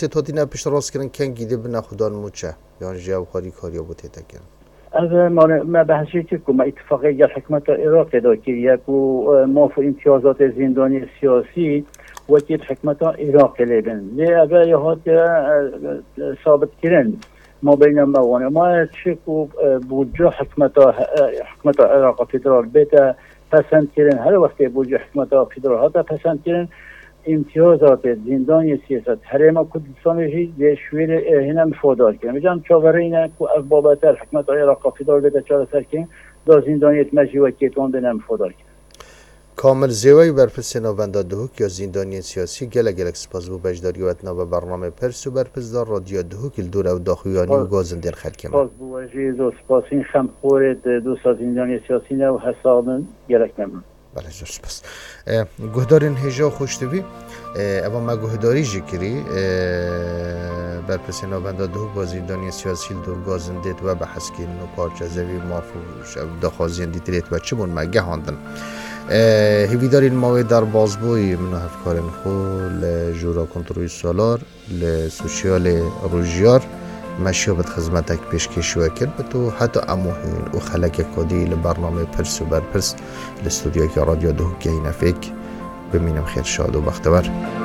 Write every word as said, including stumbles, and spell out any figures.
ستاتی نه پیش راست کردن کن گیده به نخودان موچه یعنی جواب خاری کاریا بوده تکن از ما ما بحثی که ما اتفاقی یا حکمت عراق دا که یک موافق امتیازات زندانی سیاسی وکیل حکمت عراق لیبن لی اگر یهات ثابت کردن ما بین ما و ما چکو بودجه حکمت حکمت عراق فدرال بیت پسند کردن هر وقت بودجه حکمت فدرال هات پسند کردن امتیازات زندانی سیاست حریم کردستان هی شویر هنم مفادار کردن میگم چاوره اینه که از بابت حکمت عراق فدرال بیت چاره سر کردن دا زندانیت مجی و کیتون بینم مفادار کردن کامل زیوی برپرس نووندا دهوک یا زندانی سیاسی گله گله سپاس بو بجداری وطنا و برنامه پرس و برپرس دار رادیو دهوک الدور او داخویانی و گازن در خلک ما سپاس بو وجیز و سپاس این خمخورت دوستا زندانی سیاسی نه و حسابن گلک نمون بله جور سپاس گهدارین هجا خوشتوی اما ما گهداری جکری برپرس نووندا دهوک با زندانی سیاسی الدور گازن دید و بحث کن و پارچه زوی مافوش داخوازین دیتریت و چمون مگه هاندن هیویدارین ماوی در بازبوی من هفکارن خو لجورا کنتروی سالار لسوشیال روژیار مشیابت خدمتک پیشکش وکر بتو حتی اموهین و خلک کدی لبرنامه پرس و برپرس لستودیوی که رادیو دهوکی نفیک بمینم خیر شاد و بختور